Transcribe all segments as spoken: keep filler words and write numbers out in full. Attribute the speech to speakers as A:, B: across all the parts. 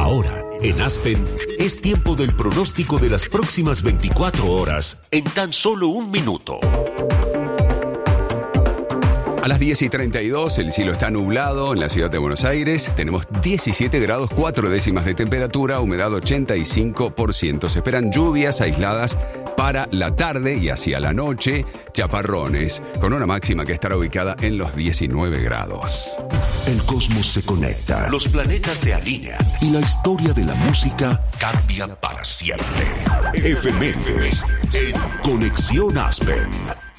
A: Ahora, en Aspen, es tiempo del pronóstico de las próximas veinticuatro horas en tan solo un minuto.
B: A las diez y treinta y dos, el cielo está nublado en la ciudad de Buenos Aires. Tenemos diecisiete grados, cuatro décimas de temperatura, humedad ochenta y cinco por ciento. Se esperan lluvias aisladas para la tarde y hacia la noche, chaparrones, con una máxima que estará ubicada en los diecinueve grados.
A: El cosmos se conecta, los planetas se alinean y la historia de la música cambia para siempre. Efemérides en Conexión Aspen.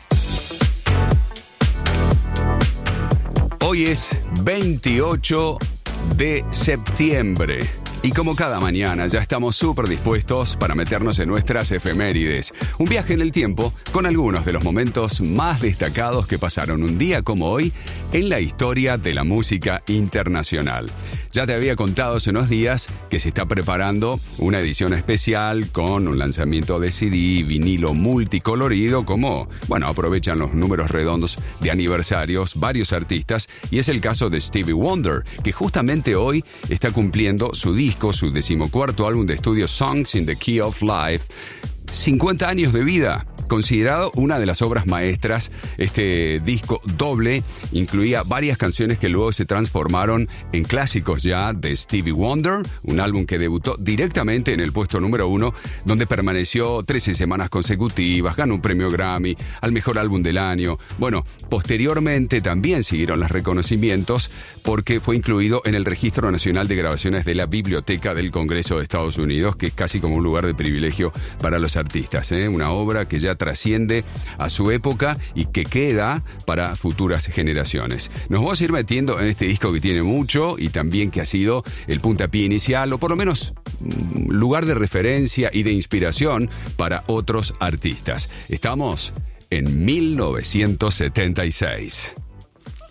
B: Hoy es veintiocho de septiembre y como cada mañana ya estamos súper dispuestos para meternos en nuestras efemérides. Un viaje en el tiempo con algunos de los momentos más destacados que pasaron un día como hoy en la historia de la música internacional. Ya te había contado hace unos días que se está preparando una edición especial con un lanzamiento de C D y vinilo multicolorido, como, bueno, aprovechan los números redondos de aniversarios varios artistas, y es el caso de Stevie Wonder, que justamente hoy está cumpliendo su disco, su decimocuarto álbum de estudio Songs in the Key of Life. cincuenta años de vida, considerado una de las obras maestras. Este disco doble incluía varias canciones que luego se transformaron en clásicos ya de Stevie Wonder, un álbum que debutó directamente en el puesto número uno, donde permaneció trece semanas consecutivas, ganó un premio Grammy al mejor álbum del año. Bueno, posteriormente también siguieron los reconocimientos porque fue incluido en el Registro Nacional de Grabaciones de la Biblioteca del Congreso de Estados Unidos, que es casi como un lugar de privilegio para los artistas, ¿eh? Una obra que ya trasciende a su época y que queda para futuras generaciones. Nos vamos a ir metiendo en este disco que tiene mucho y también que ha sido el puntapié inicial, o por lo menos lugar de referencia y de inspiración para otros artistas. Estamos en mil novecientos setenta y seis.